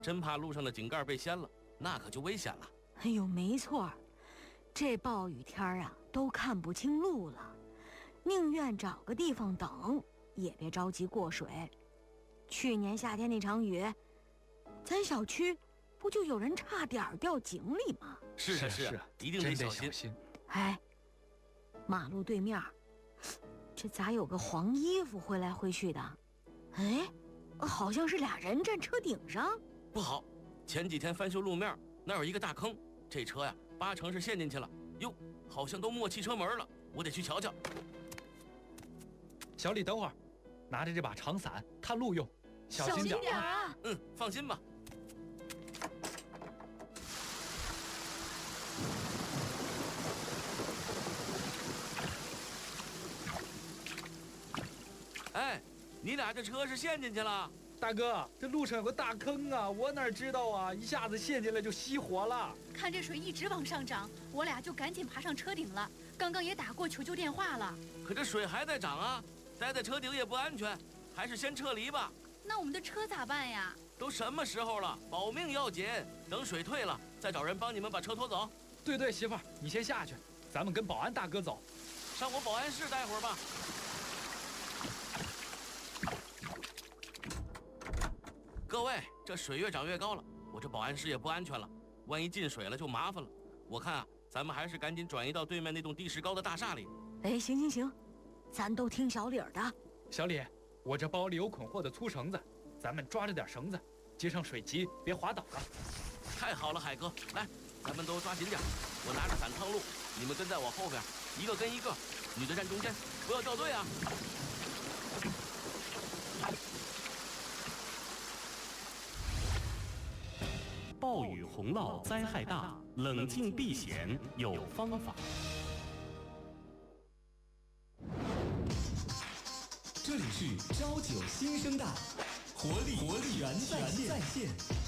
真怕路上的井盖被掀了，那可就危险了。 哎呦，没错，这暴雨天啊，都看不清路了，宁愿找个地方等，也别着急过水。去年夏天那场雨，咱小区不就有人差点掉井里吗？ 是啊，一定得小心。 哎，马路对面，这咋有个黄衣服挥来挥去的？哎，好像是俩人站车顶上。 不好，前几天翻修路面，那有一个大坑，这车呀，80%是陷进去了。哟，好像都没汽车门了，我得去瞧瞧。 小李，等会儿，拿着这把长伞看路用，小心点啊！ 放心吧。哎，你俩这车是陷进去了？ 大哥，这路上有个大坑啊，我哪知道啊，一下子陷进来就熄火了。 看这水一直往上涨，我俩就赶紧爬上车顶了，刚刚也打过求救电话了。 可这水还在涨啊，待在车顶也不安全，还是先撤离吧。 那我们的车咋办呀？ 都什么时候了，保命要紧，等水退了再找人帮你们把车拖走。 对，媳妇儿，你先下去，咱们跟保安大哥走。 上我保安室待会儿吧。各位，这水越涨越高了，我这保安室也不安全了，万一进水了就麻烦了。我看啊，咱们还是赶紧转移到对面那栋地势高的大厦里。 哎，行，咱都听小李的。 小李，我这包里有捆货的粗绳子，咱们抓着点绳子，接上水急，别滑倒了。 太好了，海哥，来，咱们都抓紧点，我拿着伞趟路，你们跟在我后边，一个跟一个，女的站中间，不要掉队啊。 暴雨洪涝灾害大，冷静避险有方法。 这里是朝九新生代，活力全在线。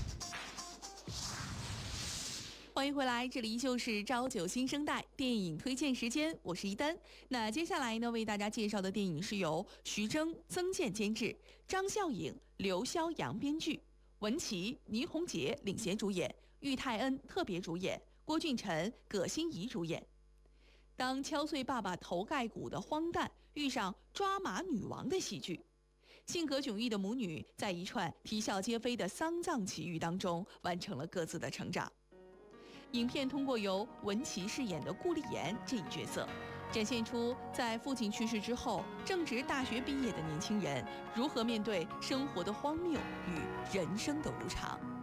欢迎回来，这里依旧是朝九新生代电影推荐时间，我是一丹。那接下来呢，为大家介绍的电影是由徐峥、曾健监制，张孝颖、刘肖阳编剧，文琪、倪虹洁领衔主演，玉泰恩特别主演，郭俊辰、葛欣怡主演。当敲碎爸爸头盖骨的荒诞遇上抓马女王的喜剧，性格迥异的母女在一串啼笑皆非的丧葬奇遇当中完成了各自的成长。影片通过由文琪饰演的顾丽妍这一角色，展现出在父亲去世之后正值大学毕业的年轻人如何面对生活的荒谬与人生的无常。